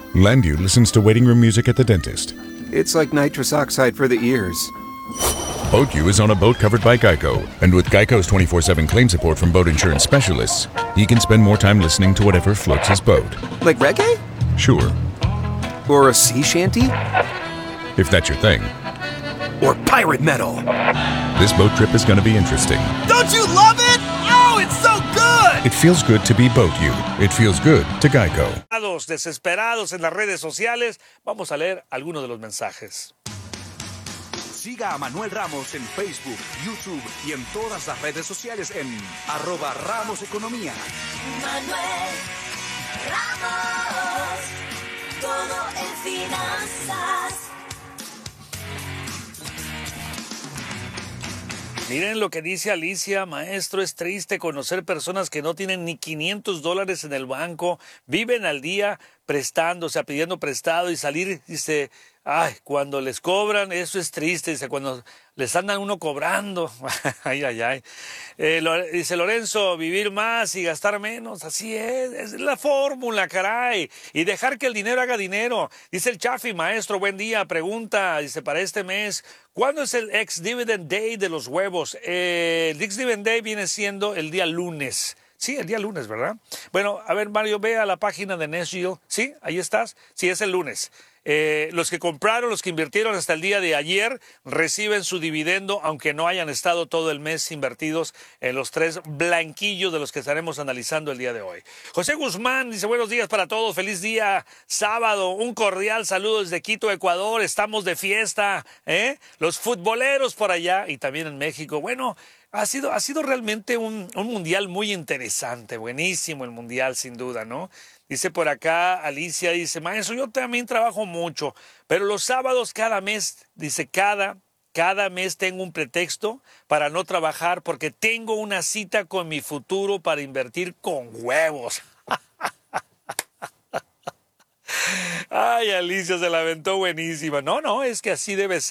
Landu listens to waiting room music at the dentist. It's like nitrous oxide for the ears. BoatU is on a boat covered by Geico, and with Geico's 24/7 claim support from boat insurance specialists, he can spend more time listening to whatever floats his boat. Like reggae? Sure, Or a sea shanty? if that's your thing. Or pirate metal? This boat trip is going to be interesting. Don't you love it? Oh, it's so good! It feels good to be BoatU. It feels good to Geico. Desesperados en las redes sociales. Vamos a leer algunos de los mensajes. Siga a Manuel Ramos en Facebook, YouTube y en todas las redes sociales en @RamosEconomía. Manuel Ramos, todo en finanzas. Miren lo que dice Alicia, maestro, es triste conocer personas que no tienen ni $500 en el banco, viven al día prestando, o sea, pidiendo prestado y salir, dice, ay, cuando les cobran, eso es triste, dice, cuando les andan uno cobrando, ay, ay, ay. Dice Lorenzo, vivir más y gastar menos, así es la fórmula, caray, y dejar que el dinero haga dinero. Dice el Chafi, maestro, buen día, pregunta, dice, para este mes, ¿cuándo es el ex-dividend day de los huevos? El ex-dividend day viene siendo el día lunes. Sí, el día lunes, ¿verdad? Bueno, a ver, Mario, ve a la página de Nest Yield. ¿Sí? ¿Ahí estás? Sí, es el lunes. Los que compraron, los que invirtieron hasta el día de ayer, reciben su dividendo, aunque no hayan estado todo el mes invertidos en los 3 blanquillos de los que estaremos analizando el día de hoy. José Guzmán dice, buenos días para todos, feliz día sábado, un cordial saludo desde Quito, Ecuador, estamos de fiesta, los futboleros por allá y también en México. Bueno, ha sido realmente un mundial muy interesante, buenísimo el mundial sin duda, ¿no? Dice por acá Alicia, dice, maestro, yo también trabajo mucho, pero los sábados cada mes, dice, cada mes tengo un pretexto para no trabajar porque tengo una cita con mi futuro para invertir con huevos. Ay, Alicia se la aventó buenísima. No, es que así debe ser.